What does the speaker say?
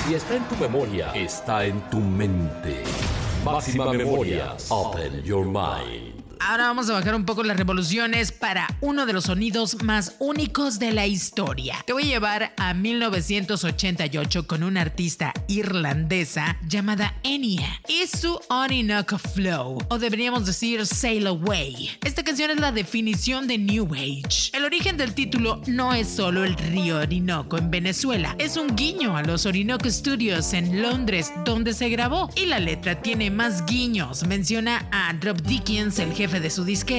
Si está en tu memoria, está en tu mente. Máxima Memorias. Open your mind. Ahora vamos a bajar un poco las revoluciones para uno de los sonidos más únicos de la historia. Te voy a llevar a 1988 con una artista irlandesa llamada Enya y su Orinoco Flow, o deberíamos decir Sail Away. Esta canción es la definición de New Age. El origen del título no es solo el río Orinoco en Venezuela, es un guiño a los Orinoco Studios en Londres, donde se grabó. Y la letra tiene más guiños. Menciona a Rob Dickens, el jefe de su disquera,